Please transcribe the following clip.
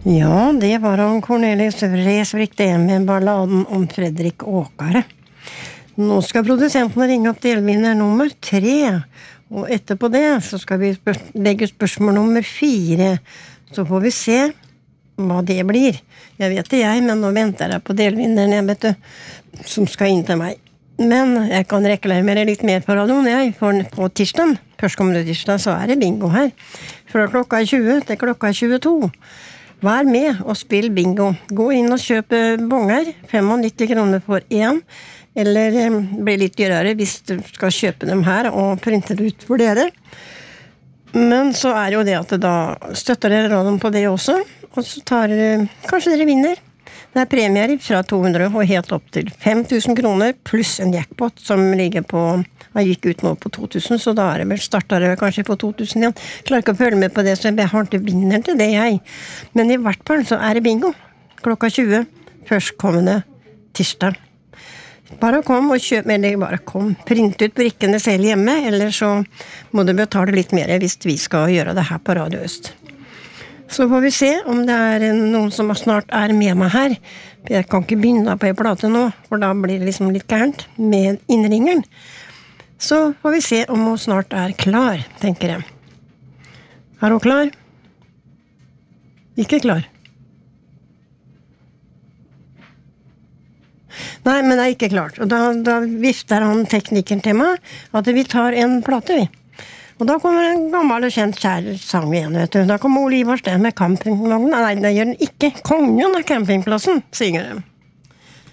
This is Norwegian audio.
Ja, det var om Cornelis Vreeswijk det med balladen om Fredrik Åkare. Nå skal produsenten ringe opp delvinner nummer 3, og etterpå det så skal vi legge spørsmål nummer 4, så får vi se hva det blir. Jeg vet det men nå venter jeg på delvinneren jeg vet du, som skal inn til meg. Men jeg kan reklamere litt mer på radioen, for på tirsdag, førstkommende tirsdag, så det bingo her. Fra klokka 20 til klokka 22. Vær med og spill bingo. Gå inn og kjøp bonger, 95 kroner for en, eller blir litt dyrere hvis du skal kjøpe dem her og printe det ut for dere. Men så jo det at da støtter dere radioen på det også, og så kanskje dere vinner. Det premier fra 200 og helt opp til 5000 kroner, pluss en jackpot som ligger på, jeg gikk ut nå på 2000, så da det vel startet det kanskje på 2000 igjen. Klarer ikke å følge med på det, så jeg har ikke vinner til det Men i hvert fall så det bingo. Klokka 20, førstkommende tirsdag. Bare kom og kjøp, eller bare kom. Print ut brikkene selv hjemme, eller så må du betale litt mer hvis vi skal gjøre det her på Radio Øst. Så får vi se om det noen som snart med meg her. Jeg kan ikke begynne på en plate nå, for da blir det liksom litt gærent med innringeren. Så får vi se om hun snart klar, tenker jeg. Hun klar? Ikke klar. Nei, men det ikke klart. Og da vifter han teknikeren til meg at vi tar en plate, vi. Og da kommer en gammel og kjent kjær sang igjen, vet du. Da kommer Oliver Steen med campingvognen. Nei, det gjør den ikke. Kongen av campingplassen, synger de.